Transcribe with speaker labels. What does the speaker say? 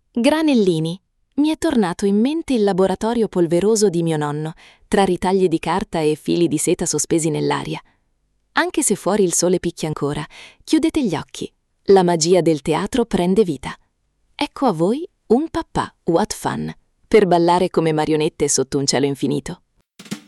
Speaker 1: Granellini. Mi è tornato in mente il laboratorio polveroso di mio nonno, tra ritagli di carta e fili di seta sospesi nell'aria. Anche se fuori il sole picchia ancora, chiudete gli occhi. La magia del teatro prende vita. Ecco a voi un papà, what fun, per ballare come marionette sotto un cielo infinito.